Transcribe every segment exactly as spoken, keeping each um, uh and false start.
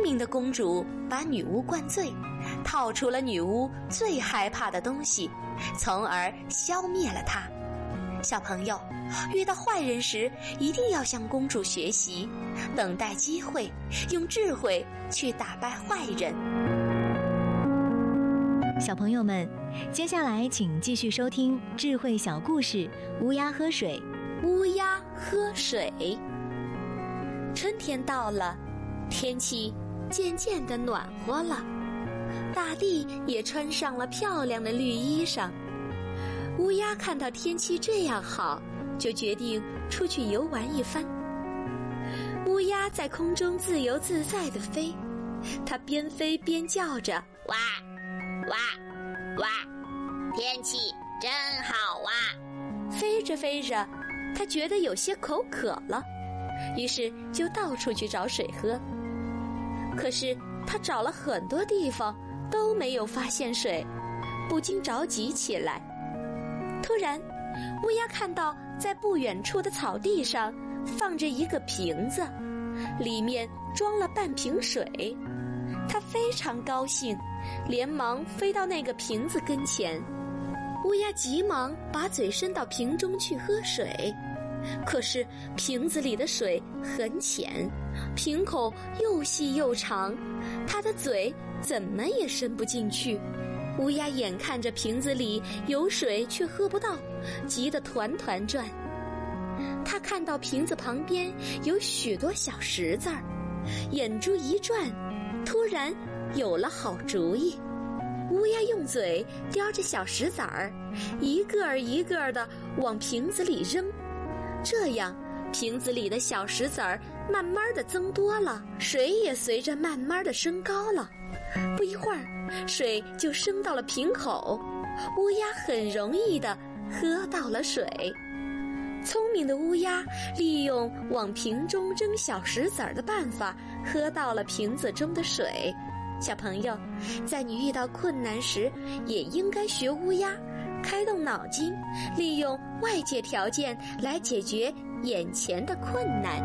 明的公主把女巫灌醉，套出了女巫最害怕的东西，从而消灭了她。小朋友，遇到坏人时一定要向公主学习，等待机会，用智慧去打败坏人。 小朋友们，接下来请继续收听智慧小故事《乌鸦喝水》。 乌鸦喝水。春天到了，天气渐渐地暖和了，大地也穿上了漂亮的绿衣裳。乌鸦看到天气这样好，就决定出去游玩一番。乌鸦在空中自由自在地飞，它边飞边叫着哇哇哇，天气真好哇！ 飞着飞着，它觉得有些口渴了，于是就到处去找水喝。可是它找了很多地方都没有发现水，不禁着急起来。突然，乌鸦看到在不远处的草地上放着一个瓶子，里面装了半瓶水。它非常高兴，连忙飞到那个瓶子跟前。乌鸦急忙把嘴伸到瓶中去喝水，可是瓶子里的水很浅，瓶口又细又长，它的嘴怎么也伸不进去。乌鸦眼看着瓶子里有水却喝不到，急得团团转。他看到瓶子旁边有许多小石子儿，眼珠一转，突然有了好主意。乌鸦用嘴叼着小石子儿，一个儿一个的往瓶子里扔，这样瓶子里的小石子儿慢慢的增多了，水也随着慢慢的升高了。不一会儿，水就升到了瓶口，乌鸦很容易地喝到了水。聪明的乌鸦利用往瓶中扔小石子儿的办法，喝到了瓶子中的水。小朋友，在你遇到困难时，也应该学乌鸦，开动脑筋，利用外界条件来解决眼前的困难。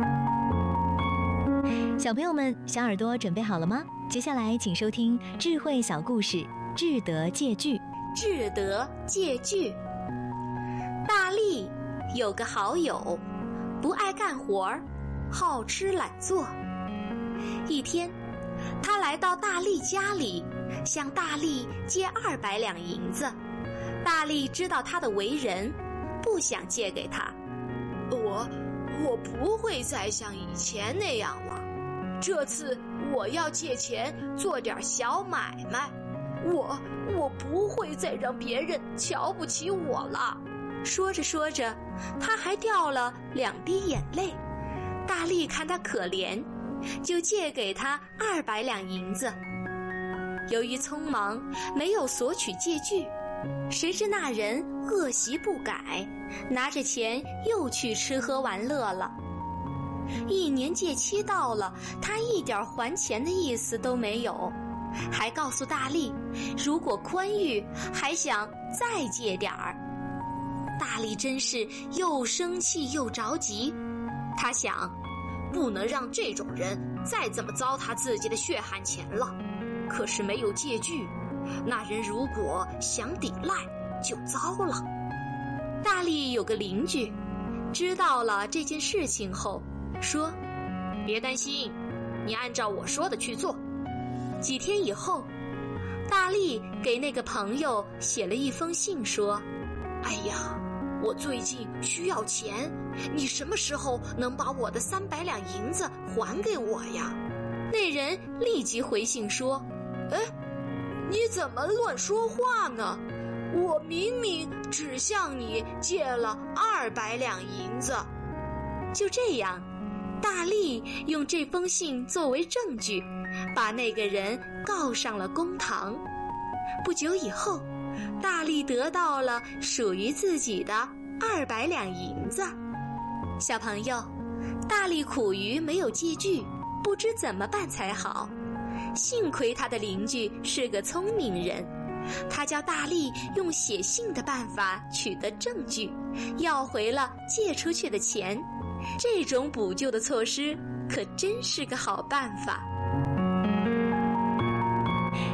小朋友们，小耳朵准备好了吗？接下来请收听智慧小故事《智德借据》。 智德借据。大力有个好友，不爱干活，好吃懒做。一天，他来到大力家里，向大力借二百两银子。大力知道他的为人，不想借给他。 我我不会再像以前那样了，这次我要借钱做点小买卖，我我不会再让别人瞧不起我了。 说着说着，他还掉了两滴眼泪。大力看他可怜，就借给他二百两银子。由于匆忙，没有索取借据，谁知那人恶习不改，拿着钱又去吃喝玩乐了。一年借期到了，他一点还钱的意思都没有，还告诉大力，如果宽裕，还想再借点儿。大力真是又生气又着急，他想， 不能让这种人再这么糟蹋自己的血汗钱了。可是没有借据，那人如果想抵赖，就糟了。 大力有个邻居，知道了这件事情后，说：“ 别担心，你按照我说的去做。” 几天以后，大力给那个朋友写了一封信，说：“ 哎呀，我最近需要钱，你什么时候能把我的三百两银子还给我呀？” 那人立即回信说：“ 哎，你怎么乱说话呢？我明明只向你借了二百两银子。” 就这样，大力用这封信作为证据，把那个人告上了公堂。不久以后，大力得到了属于自己的二百两银子。小朋友，大力苦于没有借据，不知怎么办才好。幸亏他的邻居是个聪明人，他教大力用写信的办法取得证据，要回了借出去的钱。这种补救的措施可真是个好办法。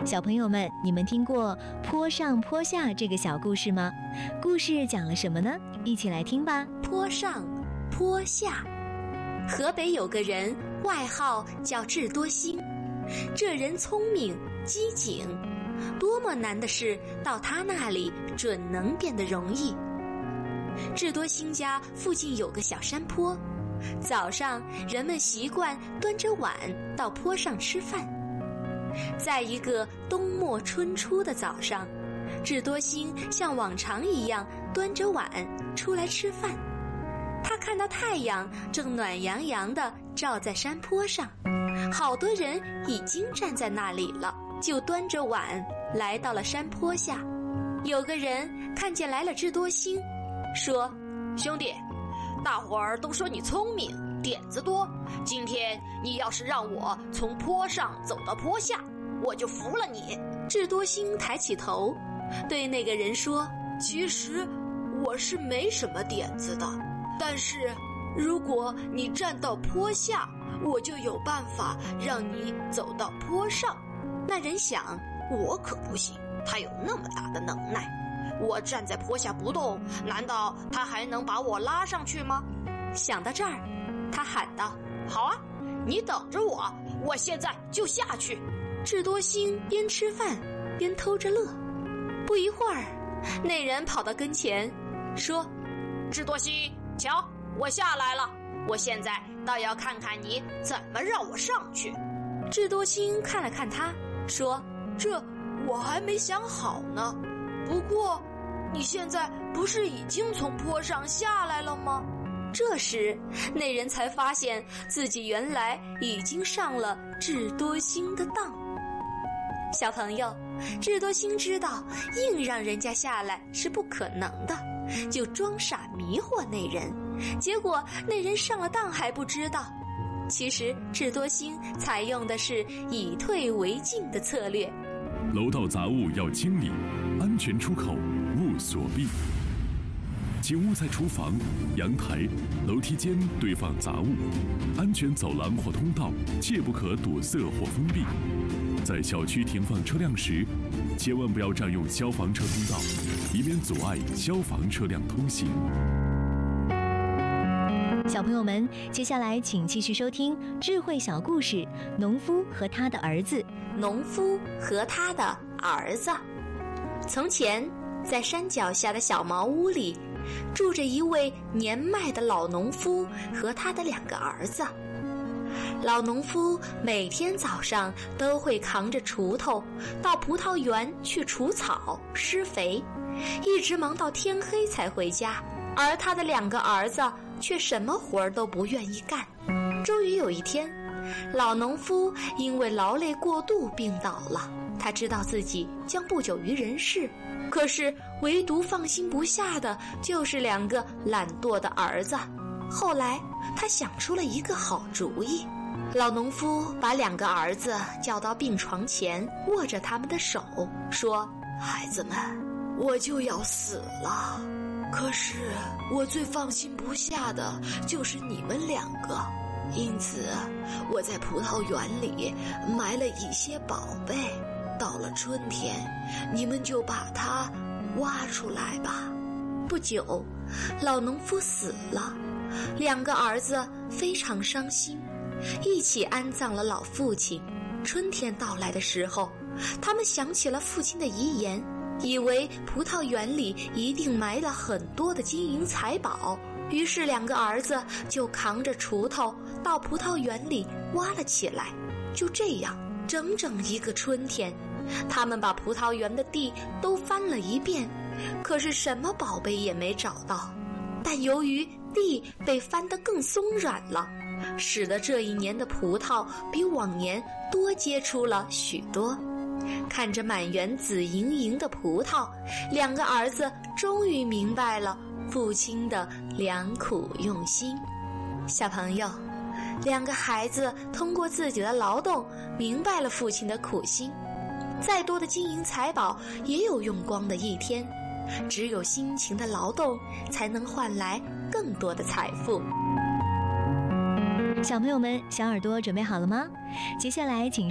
小朋友们，你们听过坡上坡下这个小故事吗？故事讲了什么呢？一起来听吧。 坡上坡下，河北有个人，外号叫智多星。这人聪明机警，多么难的事到他那里准能变得容易。智多星家附近有个小山坡，早上人们习惯端着碗到坡上吃饭。在一个冬末春初的早上，智多星像往常一样端着碗出来吃饭。他看到太阳正暖洋洋地照在山坡上，好多人已经站在那里了，就端着碗来到了山坡下。有个人看见来了智多星，说：“ 兄弟，大伙儿都说你聪明，点子多。今天你要是让我从坡上走到坡下，我就服了你。” 智多星抬起头，对那个人说：“ 其实我是没什么点子的，但是如果你站到坡下，我就有办法让你走到坡上。” 那人想， 我可不行，他有那么大的能耐。我站在坡下不动，难道他还能把我拉上去吗？ 想到这儿，他喊道：“ 好啊，你等着我，我现在就下去。” 智多星边吃饭边偷着乐。不一会儿，那人跑到跟前，说：“ 智多星，瞧，我下来了。我现在倒要看看你怎么让我上去。” 智多星看了看他，说：“ 这我还没想好呢。不过，你现在不是已经从坡上下来了吗？” 这时，那人才发现自己原来已经上了智多星的当。小朋友，智多星知道硬让人家下来是不可能的，就装傻迷惑那人，结果那人上了当还不知道。其实智多星采用的是以退为进的策略。 楼道杂物要清理，安全出口勿锁闭。请勿在厨房、阳台、楼梯间堆放杂物，安全走廊或通道切不可堵塞或封闭。在小区停放车辆时，千万不要占用消防车通道，以免阻碍消防车辆通行。 小朋友们，接下来请继续收听智慧小故事《农夫和他的儿子》。 农夫和他的儿子。从前，在山脚下的小茅屋里，住着一位年迈的老农夫和他的两个儿子。老农夫每天早上都会扛着锄头到葡萄园去除草、施肥，一直忙到天黑才回家。而他的两个儿子却什么活儿都不愿意干。终于有一天，老农夫因为劳累过度病倒了，他知道自己将不久于人世，可是唯独放心不下的就是两个懒惰的儿子。后来他想出了一个好主意，老农夫把两个儿子叫到病床前，握着他们的手说：“孩子们，我就要死了，可是我最放心不下的就是你们两个，因此我在葡萄园里埋了一些宝贝，到了春天你们就把它挖出来吧。”不久，老农夫死了，两个儿子非常伤心，一起安葬了老父亲。春天到来的时候，他们想起了父亲的遗言，以为葡萄园里一定埋了很多的金银财宝，于是两个儿子就扛着锄头到葡萄园里挖了起来。就这样，整整一个春天，他们把葡萄园的地都翻了一遍，可是什么宝贝也没找到。但由于地被翻得更松软了，使得这一年的葡萄比往年多结出了许多。看着满园紫莹莹的葡萄，两个儿子终于明白了父亲的良苦用心。小朋友，两个孩子通过自己的劳动明白了父亲的苦心。再多的金银财宝也有用光的一天，只有辛勤的劳动才能换来更多的财富。 小朋友们，小耳朵准备好了吗？接下来请